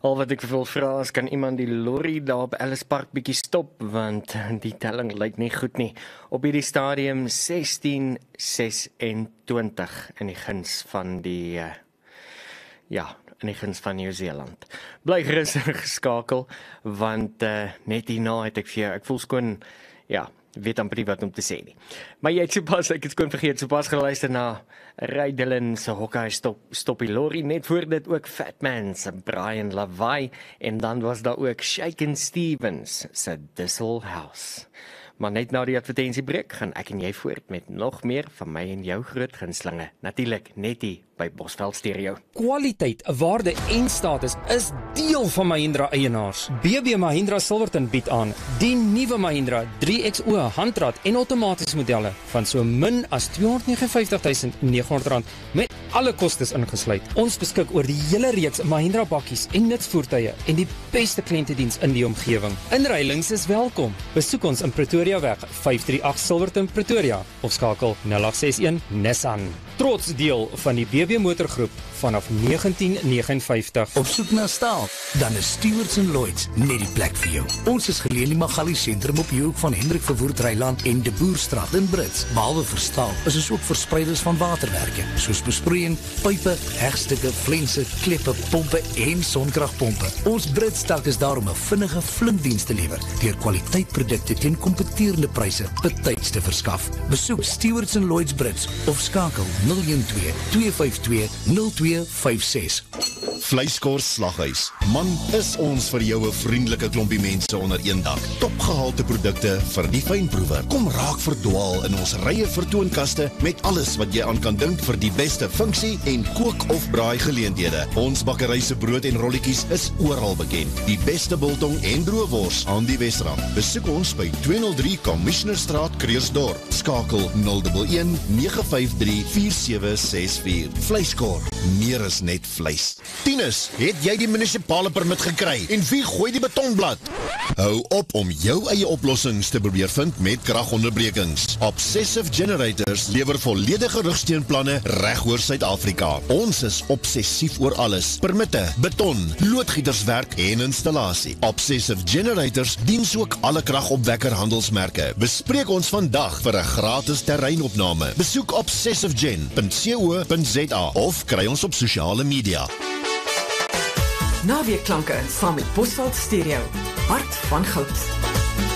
Al wat ek wil vra is, kan iemand die lorry daar op Ellis Park bietjie stop, want die telling lyk nie goed nie. Op hierdie stadium 16-26 in die guns van die in die guns van Nieu-Seeland. Bly gerus geskakel, want net hierna het ek vir jou, ek voel skoon, weet amper nie wat om te sê nie. Maar jy het ek het skoon vergeet, sopas geluister na Ray Dillon se Hawkeye stop die lorry, net voor dit ook Fat Man se Brian LaVey, en dan was daar ook Shakin' Stevens se Thistle House. Maar net na die advertentiebreek gaan ek en jy voort met nog meer van my en jou groot gunstelinge. Natuurlik net hier by Bosveld Stereo. Kwaliteit, waarde en status is deel van Mahindra eienaars. BB Mahindra Silverton bied aan die nuwe Mahindra 3XO handrat en outomatiese modelle van so min as R259.900 met alle kostes ingesluit. Ons beskik oor die hele reeks Mahindra bakkies en nutsvoertuie en die beste kliëntediens in die omgewing. Inruilings is welkom. Besoek ons in Pretoria weg 538 Silverton Pretoria of skakel 0861 Nissan. Trots deel van die BB Motorgroep vanaf 1959. Op soek na staal, dan is Stewards & Lloyds net die plek vir jou. Ons is geleë in die Magali sentrum op die hoek van Hendrik Verwoerd Ryland en De Boerstraat in Brits. Behalwe vir staal is ons ook verspreiders van waterwerke, soos besproeiing, pype, hegstukke, flense, kleppe, pompe en sonkragpompe. Ons Brits sterk is daarom 'n vinnige, flink diens te lewer, deur kwaliteitprodukte teen kompeterende pryse betyds te verskaf. Besoek Stewards & Lloyds Brits of skakel 012-252-0256. Vleiskors Slaghuis. Man, is ons vir jou 'n vriendelike klompie mense onder een dak. Topgehalte produkte vir die fynproewer. Kom raak verdwaal in ons rye vertoonkaste met alles wat jy aan kan dink vir die beste funksie en kook of braai geleenthede. Ons bakkery se brood en rolletjies is oral bekend. Die beste biltong en droewors aan die Wesrand. Besoek ons by 203 Commissionerstraat, Kreersdorp. Skakel 011 953 4764. Vleiskor, meer is net vleis. Tinus, het jy die munisipale permit gekry? En wie gooi die betonblad? Hou op om jou eie oplossings te probeer vind met kragonderbrekings. Obsessive Generators lewer volledige rugsteunplanne reg oor Suid-Afrika. Ons is obsessief oor alles. Permitte, beton, loodgieterswerk en installasie. Obsessive Generators diens ook alle kragopwekker handelsmerke. Bespreek ons vandag vir 'n gratis terreinopname. Besoek obsessivegen.co.za of kry ons op sosiale media. Naweekklanke saam met Bosveld Stereo. Hart van goud.